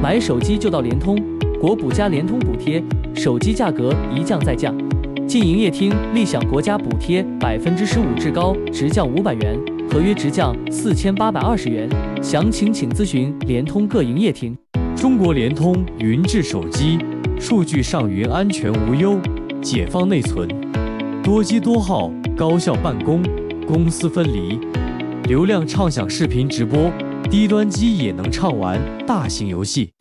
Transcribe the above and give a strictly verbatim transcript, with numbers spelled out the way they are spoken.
买手机就到联通，国补加联通补贴，手机价格一降再降。进营业厅立享国家补贴百分之十五，至高直降五百元，合约直降四千八百二十元。详情请咨询联通各营业厅。 中国联通云智手机，数据上云安全无忧，解放内存，多机多号，高效办公，公私分离，流量畅享视频直播，低端机也能畅玩大型游戏。